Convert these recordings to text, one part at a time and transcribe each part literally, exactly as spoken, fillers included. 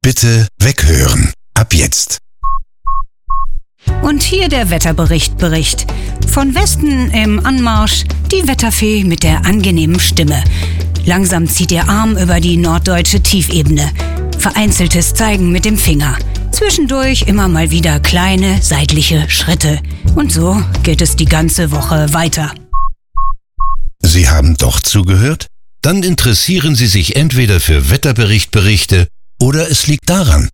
Bitte weghören. Ab jetzt. Und hier der Wetterbericht-Bericht. Von Westen im Anmarsch die Wetterfee mit der angenehmen Stimme. Langsam zieht ihr Arm über die norddeutsche Tiefebene. Vereinzeltes Zeigen mit dem Finger. Zwischendurch immer mal wieder kleine seitliche Schritte. Und so geht es die ganze Woche weiter. Sie haben doch zugehört? Dann interessieren Sie sich entweder für Wetterbericht-Berichte oder es liegt daran.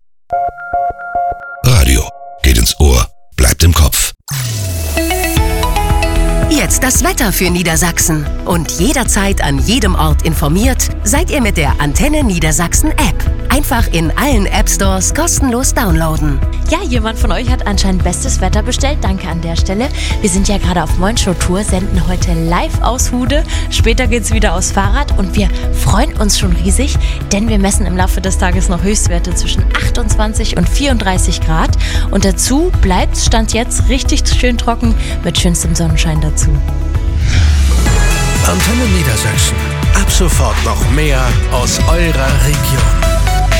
Radio geht ins Ohr, bleibt im Kopf. Jetzt das Wetter für Niedersachsen. Und jederzeit an jedem Ort informiert, seid ihr mit der Antenne Niedersachsen App. Einfach in allen App-Stores kostenlos downloaden. Ja, jemand von euch hat anscheinend bestes Wetter bestellt. Danke an der Stelle. Wir sind ja gerade auf Moin Show Tour, senden heute live aus Hude. Später geht's wieder aus Fahrrad und wir freuen uns schon riesig, denn wir messen im Laufe des Tages noch Höchstwerte zwischen achtundzwanzig und vierunddreißig Grad. Und dazu bleibt Stand jetzt richtig schön trocken mit schönstem Sonnenschein dazu. Antenne Niedersachsen. Ab sofort noch mehr aus eurer Region.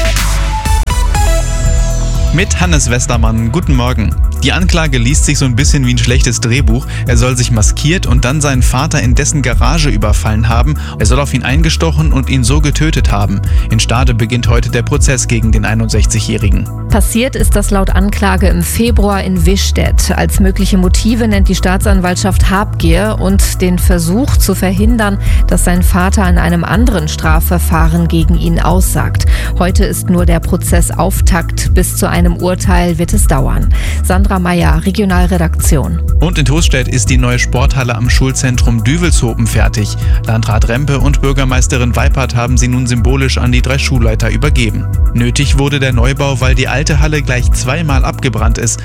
Mit Hannes Westermann, guten Morgen. Die Anklage liest sich so ein bisschen wie ein schlechtes Drehbuch. Er soll sich maskiert und dann seinen Vater in dessen Garage überfallen haben. Er soll auf ihn eingestochen und ihn so getötet haben. In Stade beginnt heute der Prozess gegen den einundsechzigjährigen. Passiert ist das laut Anklage im Februar in Wischstedt. Als mögliche Motive nennt die Staatsanwaltschaft Habgier und den Versuch zu verhindern, dass sein Vater in einem anderen Strafverfahren gegen ihn aussagt. Heute ist nur der Prozessauftakt. Bis zu einem Urteil wird es dauern. Sandra Meyer, Regionalredaktion. Und in Tostedt ist die neue Sporthalle am Schulzentrum Düvelshopen fertig. Landrat Rempe und Bürgermeisterin Weipert haben sie nun symbolisch an die drei Schulleiter übergeben. Nötig wurde der Neubau, weil die alte Halle gleich zweimal abgebrannt ist,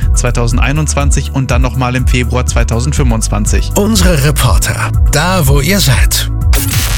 zweitausendeinundzwanzig und dann nochmal im Februar zweitausendfünfundzwanzig. Unsere Reporter, da wo ihr seid.